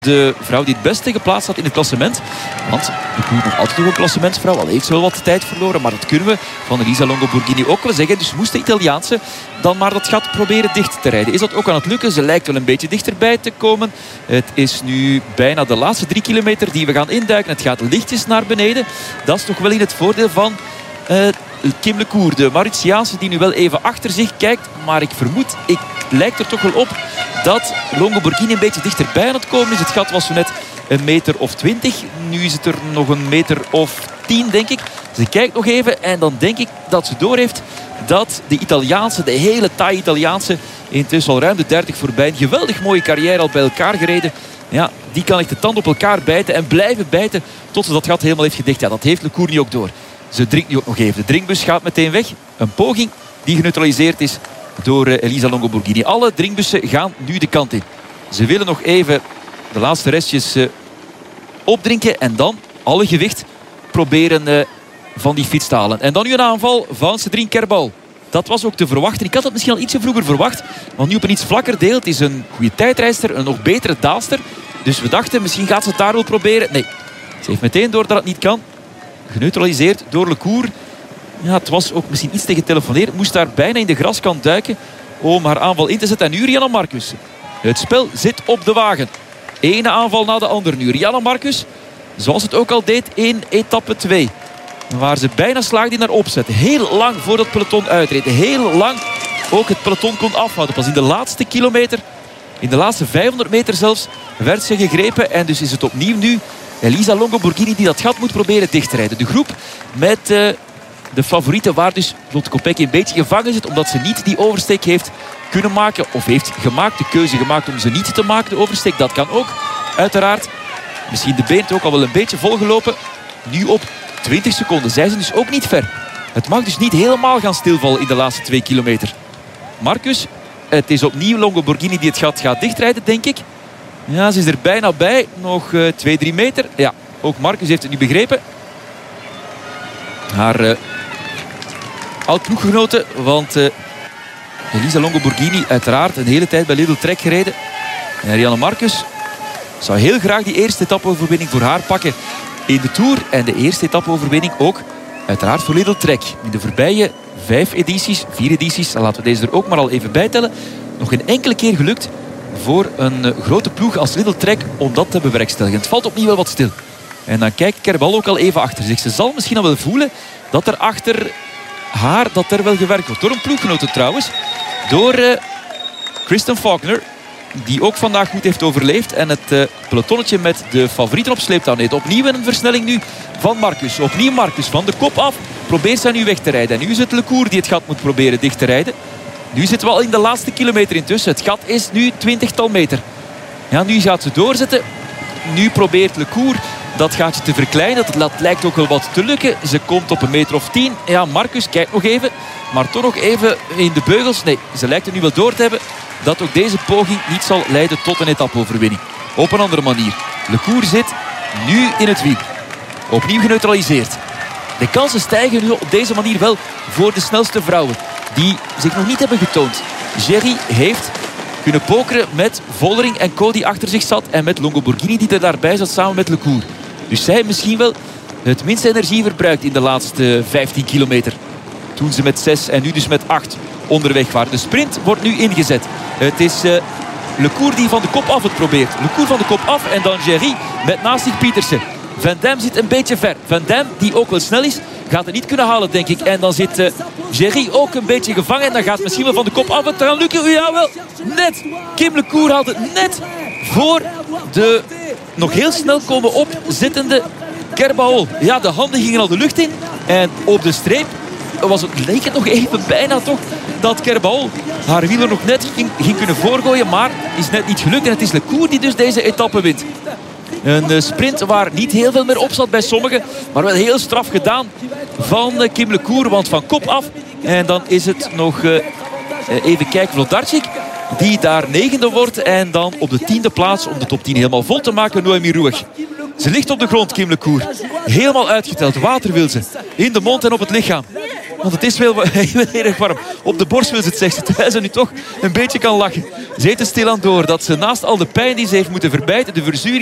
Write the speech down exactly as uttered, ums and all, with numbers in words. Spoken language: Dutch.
De vrouw die het beste geplaatst had in het klassement. Want de ploeg nog altijd nog een klassementsvrouw. Al heeft ze wel wat tijd verloren. Maar dat kunnen we van Elisa Longo Borghini ook wel zeggen. Dus moest de Italiaanse dan maar dat gat proberen dicht te rijden. Is dat ook aan het lukken? Ze lijkt wel een beetje dichterbij te komen. Het is nu bijna de laatste drie kilometer die we gaan induiken. Het gaat lichtjes naar beneden. Dat is toch wel in het voordeel van uh, Kim Lecour. De Mauritiaanse die nu wel even achter zich kijkt. Maar ik vermoed, ik lijkt er toch wel op dat Longo Borghini een beetje dichterbij aan het komen is. Het gat was zo net een meter of twintig. Nu is het er nog een meter of tien, denk ik. Ze kijkt nog even en dan denk ik dat ze doorheeft dat de Italiaanse, de hele taai Italiaanse, intussen al ruim de dertig voorbij, een geweldig mooie carrière al bij elkaar gereden. Ja, die kan echt de tand op elkaar bijten en blijven bijten tot ze dat gat helemaal heeft gedicht. Ja, dat heeft Lecour nu ook door. Ze drinkt nu ook nog even. De drinkbus gaat meteen weg. Een poging die geneutraliseerd is door Elisa Longo Borghini. Alle drinkbussen gaan nu de kant in. Ze willen nog even de laatste restjes uh, opdrinken en dan alle gewicht proberen uh, van die fiets te halen. En dan nu een aanval van Cédrine Kerbal. Dat was ook te verwachten. Ik had het misschien al ietsje vroeger verwacht. Want nu op een iets vlakker deel. Het is een goede tijdrijster, een nog betere daalster. Dus we dachten, misschien gaat ze het daar wel proberen. Nee, ze heeft meteen door dat het niet kan. Geneutraliseerd door Lecour. Ja, het was ook misschien iets te getelefoneerd. Moest daar bijna in de graskant duiken om haar aanval in te zetten. En nu Rianne Marcus. Het spel zit op de wagen. Ene aanval na de andere nu. Rianne Marcus, zoals het ook al deed in etappe twee. Waar ze bijna slaagde in haar opzet. Heel lang voordat het peloton uitreed. Heel lang ook het peloton kon afhouden. Pas in de laatste kilometer, in de laatste vijfhonderd meter zelfs, werd ze gegrepen. En dus is het opnieuw nu Elisa Longo Borghini die dat gat moet proberen dicht te rijden. De groep met uh, de favorieten waar dus Lotte Kopecky een beetje gevangen zit. Omdat ze niet die oversteek heeft kunnen maken. Of heeft gemaakt, de keuze gemaakt om ze niet te maken. De oversteek, dat kan ook. Uiteraard. Misschien de been ook al wel een beetje volgelopen. Nu op twintig seconden. Zij zijn dus ook niet ver. Het mag dus niet helemaal gaan stilvallen in de laatste twee kilometer. Marcus, het is opnieuw Longo Borghini die het gat gaat dichtrijden, denk ik. Ja, ze is er bijna bij. Nog uh, twee, drie meter. Ja, ook Marcus heeft het nu begrepen. Haar uh, oud-ploeggenote, want uh, Elisa Longo Borghini uiteraard een hele tijd bij Lidl Trek gereden. En Rianne Marcus zou heel graag die eerste etappe-overwinning voor haar pakken in de Tour. En de eerste etappe-overwinning ook uiteraard voor Lidl Trek. In de voorbije vijf edities, vier edities, dan laten we deze er ook maar al even bijtellen, nog geen enkele keer gelukt voor een uh, grote ploeg als Lidl Trek om dat te bewerkstelligen. Het valt opnieuw wel wat stil. En dan kijkt Kerbal ook al even achter zich. Ze zal misschien al wel voelen dat er achter haar dat er wel gewerkt wordt. Door een ploeggenote trouwens. Door uh, Kristen Faulkner. Die ook vandaag goed heeft overleefd. En het uh, pelotonnetje met de favorieten op sleeptouw neemt. Opnieuw een versnelling nu van Marcus. Opnieuw Marcus van de kop af. Probeert zij nu weg te rijden. En nu is het Lecour die het gat moet proberen dicht te rijden. Nu zitten we al in de laatste kilometer intussen. Het gat is nu twintigtal meter. Ja, nu gaat ze doorzetten. Nu probeert Lecour dat gaatje te verkleinen. Dat lijkt ook wel wat te lukken. Ze komt op een meter of tien. Ja, Marcus kijkt nog even. Maar toch nog even in de beugels. Nee, ze lijkt er nu wel door te hebben dat ook deze poging niet zal leiden tot een etappe-overwinning. Op een andere manier. Lecour zit nu in het wiel. Opnieuw geneutraliseerd. De kansen stijgen nu op deze manier wel voor de snelste vrouwen. Die zich nog niet hebben getoond. Jerry heeft kunnen pokeren met Vollering en Co die achter zich zat. En met Longo Borghini die er daarbij zat samen met Lecour. Dus zij misschien wel het minste energie verbruikt in de laatste vijftien kilometer. Toen ze met zes en nu dus met acht onderweg waren. De sprint wordt nu ingezet. Het is uh, Lecour die van de kop af het probeert. Lecour van de kop af en dan Jerry met naast zich Pietersen. Van Dam zit een beetje ver. Van Dam, die ook wel snel is, gaat het niet kunnen halen, denk ik. En dan zit uh, Jerry ook een beetje gevangen. En dan gaat misschien wel van de kop af het gaan lukken. Jawel, net. Kim Lecour haalt het net voor de nog heel snel komen opzittende Kerbal. Ja, de handen gingen al de lucht in. En op de streep was het, leek het nog even bijna toch dat Kerbal haar wieler nog net ging, ging kunnen voorgooien. Maar is net niet gelukt. En het is Lecour die dus deze etappe wint. Een sprint waar niet heel veel meer op zat bij sommigen. Maar wel heel straf gedaan van Kim Lecour. Want van kop af. En dan is het nog uh, even kijken Vlodarczyk. Die daar negende wordt. En dan op de tiende plaats om de top tien helemaal vol te maken. Noemi Rueg. Ze ligt op de grond, Kim Lecour. Helemaal uitgeteld. Water wil ze. In de mond en op het lichaam. Want het is wel heel erg warm. Op de borst wil ze het zeggen. Terwijl ze nu toch een beetje kan lachen. Ze heeft er stilaan door dat ze naast al de pijn die ze heeft moeten verbijten, de verzuring